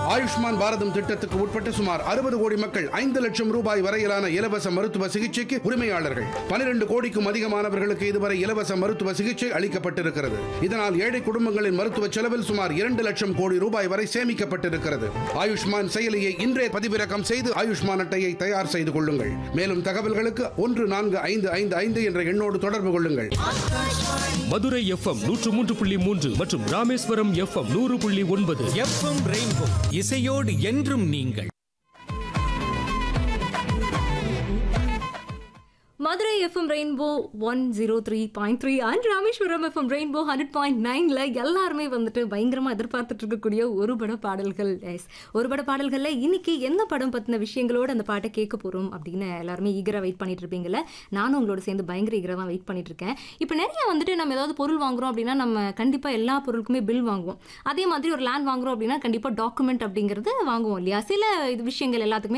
ஆயுஷ்மான் பாரதம் திட்டத்துக்கு உட்பட்ட சுமார் 60 கோடி மக்கள் 5 லட்சம் ரூபாய் வரையிலான இலவச மருத்துவ சிகிச்சைக்கு உரிமையாளர்கள். 12 கோடிக்கும் அதிகமானவர்களுக்கு இதுவரை இலவச மருத்துவ சிகிச்சை அளிக்கப்பட்டிருக்கிறது. இதனால் ஏழை குடும்பங்களின் மருத்துவ செலவில் சுமார் 2 லட்சம் கோடி ரூபாய் வரை சேமிக்கப்பட்டிருக்கிறது. ஆயுஷ்மான் செயலியை இன்றே பதிவிறக்கம் செய்து ஆயுஷ்மான் அட்டையை தயார் செய்து கொள்ளுங்கள். மேலும் தகவல்களுக்கு 14555 என்ற எண்ணோடு தொடர்பு கொள்ளுங்கள். மதுரை எஃப்எம் 103.3 மற்றும் ராமேஸ்வரம் எஃப்எம் 100.9. எஃப்எம் ரெயின்போ இசையோடு என்றும் நீங்கள். Madurai FM rainbow 103.3 and Rameswaram FM rainbow 100.9ல எல்லாருமே வந்துட்டு பயங்கரமாக எதிர்பார்த்துட்டு இருக்கக்கூடிய ஒரு பட பாடல்கள். ஒரு பட பாடல்களில் இன்னைக்கு எந்த படம் பற்றின விஷயங்களோடு அந்த பாட்டை கேட்க போகிறோம் அப்படின்னு எல்லாருமே ஈகராக வெயிட் பண்ணிட்டு இருப்பீங்கல்ல. நானும் உங்களோட சேர்ந்து பயங்கர ஈகராக தான் வெயிட் பண்ணிட்டு இருக்கேன். இப்போ நிறைய வந்துட்டு நம்ம ஏதாவது பொருள் வாங்குறோம் அப்படின்னா நம்ம கண்டிப்பாக எல்லா பொருளுக்குமே பில் வாங்குவோம். அதே மாதிரி ஒரு லேண்ட் வாங்குறோம் அப்படின்னா கண்டிப்பாக டாக்குமெண்ட் அப்படிங்கிறது வாங்குவோம் இல்லையா. சில விஷயங்கள் எல்லாத்துக்குமே